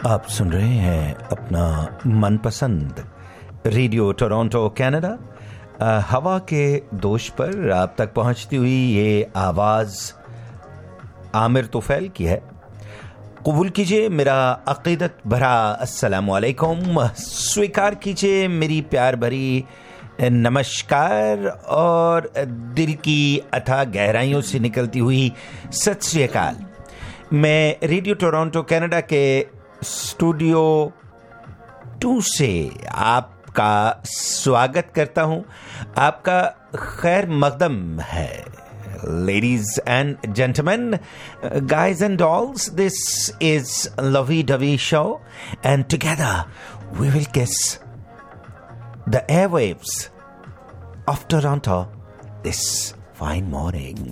आप सुन रहे हैं अपना मनपसंद रेडियो टोरंटो कनाडा। हवा के दोष पर आप तक पहुंचती हुई ये आवाज़ आमिर तुफैल की है। कबूल कीजिए मेरा अक़ीदत भरा अस्सलाम वालेकुम, स्वीकार कीजिए मेरी प्यार भरी नमस्कार और दिल की अथाह गहराइयों से निकलती हुई सत श्री अकाल। मैं रेडियो टोरंटो कनाडा के स्टूडियो 2 से आपका स्वागत करता हूं। आपका खैर मकदम है। Ladies and gentlemen, guys and dolls, this is Lovey Dovey Show, and together we will kiss the airwaves of Toronto this fine morning.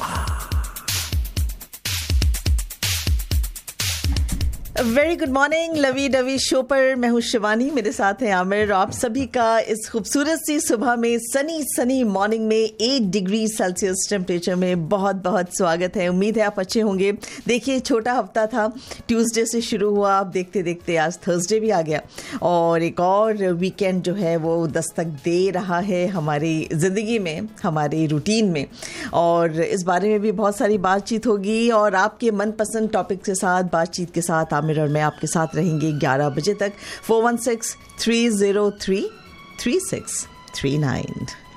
Very good morning lovey dovey show पर मैं हूं शिवानी, मेरे साथ है आमिर। आप सभी का इस खूबसूरत सी सुबह में सनी मॉर्निंग में 8 डिग्री सेल्सियस टेम्परेचर में बहुत बहुत स्वागत है। उम्मीद है आप अच्छे होंगे। देखिए, छोटा हफ्ता था, ट्यूसडे से शुरू हुआ, आप देखते देखते आज थर्सडे भी आ गया और एक और वीकेंड जो है वो दस्तक दे रहा है हमारी ज़िंदगी में, हमारे रूटीन में। और इस बारे में भी बहुत सारी बातचीत होगी और आपके मनपसंद टॉपिक के साथ बातचीत के साथ आमिर और मैं आपके साथ रहेंगे 11 बजे तक। 416-303-3639।